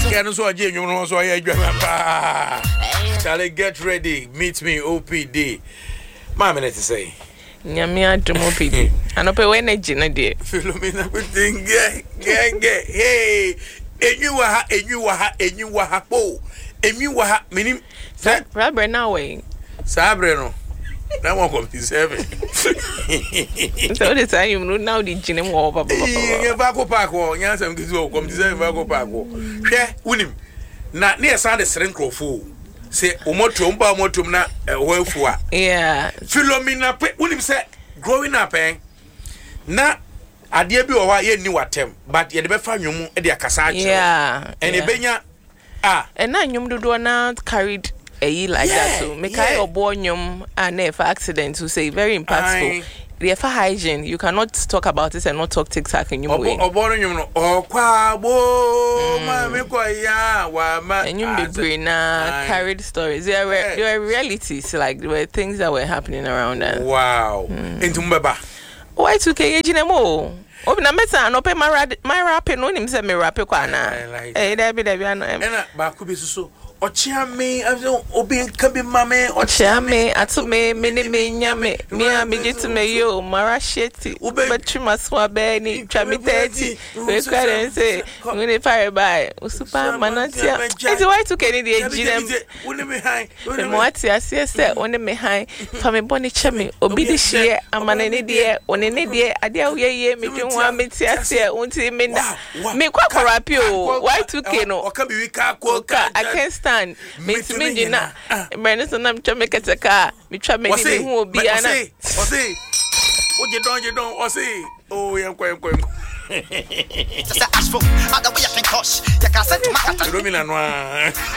Can so you know so I Charlie, get ready. Meet me OPD. My minute to say. Nyamia dumo pidi. Anope wene jina die. Philomena kuting ge. Hey, enyu waha minim. Sabre na way. Sabre no. That one come 7. So the time you know now the jina mo papa. Ye bako parko, nyansa mkizo come 7 bako parko. Hwe unim. Na ne yesa de srenkrofo. Say omotom ba omotom na hoafua. Yeah. Philomena pe unim say growing up na ade bi wo wa ye ni watem but ye de be fa nwom e de akasa acho. Yeah. And ebenya and na nwom dodo na carried a like that so make I obo nwom and if accident to say very impactful. The hygiene, you cannot talk about it and not talk TikTok in your way. And you be carried stories. There were realities, like there were things that were happening around us. Wow. Into Mbaba. Why to Kajinemo? Open a mesa, no pay my rap and him said me rap. Eh, there be Bakubi so. Ochiame, Obi Kabi Mame, Ochiame, Atume, Mini Yame, Mia Mijitume yo, Marasheti, Ubetuma Swabeni, Tramiteti, we say, when they fire by Usupa Manatia. It's why to Kennedy, what I said, on the Mehai, Fame Bonnie Chami, Obi the Shea, Amanani dear, on any dear, Adia, ye, me don't want me to say, until me rapio, why to Keno, or Kabi, I can't stand. Miss Midina, Bernison, I'm trying to make a car. Me try to make it who will be an what you don't, or say, oh, I'm going. Just ask for other way I can cost. You can send to my